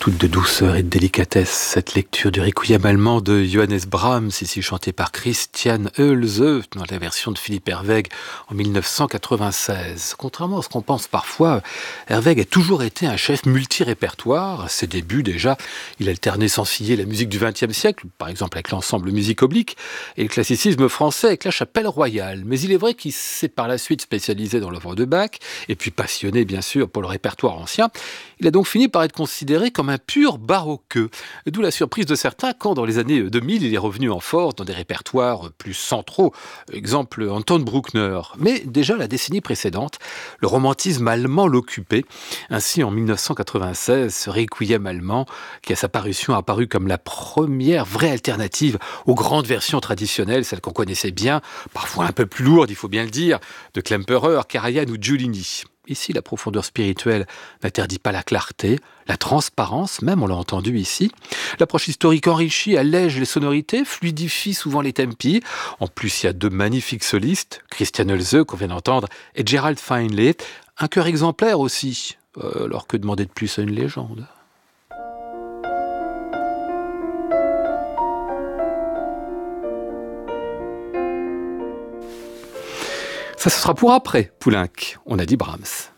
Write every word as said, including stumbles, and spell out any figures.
Toute de douceur et de délicatesse, cette lecture du Requiem allemand de Johannes Brahms, ici chanté par Christian Oelze, dans la version de Philippe Herwegh en mille neuf cent quatre-vingt-seize. Contrairement à ce qu'on pense parfois, Herwegh a toujours été un chef multi-répertoire. À ses débuts déjà, il alternait sans ciller la musique du vingtième siècle, par exemple avec l'ensemble Musique Oblique, et le classicisme français avec la Chapelle Royale. Mais il est vrai qu'il s'est par la suite spécialisé dans l'œuvre de Bach, et puis passionné bien sûr pour le répertoire ancien. Il a donc fini par être considéré comme un pur baroqueux. D'où la surprise de certains quand, dans les années deux mille, il est revenu en force dans des répertoires plus centraux. Exemple, Anton Bruckner. Mais déjà la décennie précédente, le romantisme allemand l'occupait. Ainsi, en mille neuf cent quatre-vingt-seize, ce Requiem allemand, qui à sa parution a apparu comme la première vraie alternative aux grandes versions traditionnelles, celles qu'on connaissait bien, parfois un peu plus lourdes, il faut bien le dire, de Klemperer, Karajan ou Giulini. Ici, la profondeur spirituelle n'interdit pas la clarté, la transparence, même on l'a entendu ici. L'approche historique enrichie allège les sonorités, fluidifie souvent les tempi. En plus, il y a deux magnifiques solistes, Christian Oelze, qu'on vient d'entendre, et Gerald Feinley. Un chœur exemplaire aussi, euh, alors que demander de plus à une légende. Ça, ce sera pour après, Poulenc. On a dit Brahms.